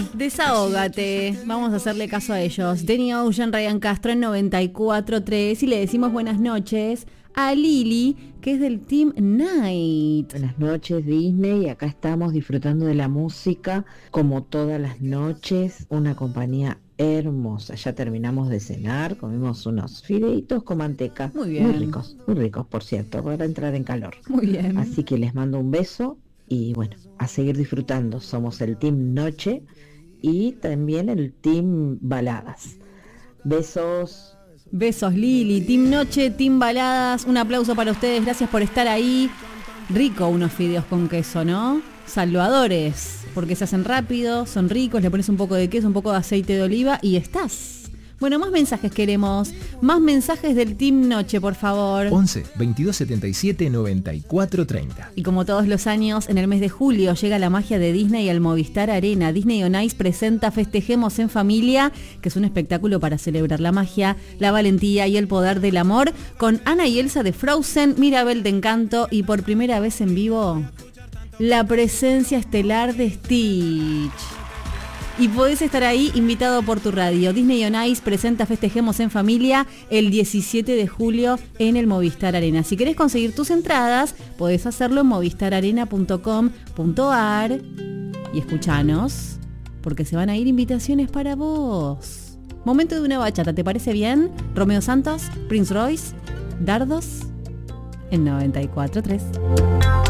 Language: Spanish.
Desahógate, vamos a hacerle caso a ellos. Danny Ocean, Ryan Castro en 94.3 y le decimos buenas noches a Lili, que es del Team Night. Buenas noches, Disney, acá estamos disfrutando de la música como todas las noches, una compañía hermosa. Ya terminamos de cenar, comimos unos fideitos con manteca. Muy bien. Muy ricos, por cierto, para entrar en calor. Muy bien. Así que les mando un beso y bueno, a seguir disfrutando. Somos el Team Noche y también el Team Baladas. Besos. Besos, Lili. Team Noche, Team Baladas. Un aplauso para ustedes. Gracias por estar ahí. Rico unos fideos con queso, ¿no? Salvadores, porque se hacen rápido, son ricos, le pones un poco de queso, un poco de aceite de oliva y estás. Bueno, más mensajes queremos. Más mensajes del Team Noche, por favor. 11 22 77 94 30. Y como todos los años, en el mes de julio llega la magia de Disney al Movistar Arena. Disney On Ice presenta Festejemos en Familia, que es un espectáculo para celebrar la magia, la valentía y el poder del amor, con Anna y Elsa de Frozen, Mirabel de Encanto y por primera vez en vivo, la presencia estelar de Stitch. Y podés estar ahí invitado por tu radio. Disney On Ice presenta Festejemos en Familia el 17 de julio en el Movistar Arena. Si querés conseguir tus entradas, podés hacerlo en movistararena.com.ar y escuchanos, porque se van a ir invitaciones para vos. Momento de una bachata, ¿te parece bien? Romeo Santos, Prince Royce, Dardos, en 94.3.